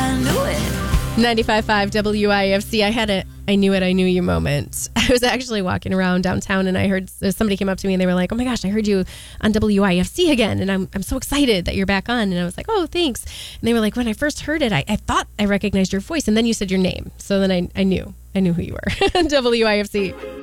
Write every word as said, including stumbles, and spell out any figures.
I knew it. ninety-five point five W I F C. I had a I knew it, I knew you moment. I was actually walking around downtown and I heard somebody came up to me and they were like, oh my gosh, I heard you on W I F C again. And I'm I'm so excited that you're back on. And I was like, oh, thanks. And they were like, when I first heard it, I, I thought I recognized your voice. And then you said your name. So then I, I knew. I knew who you were. W I F C.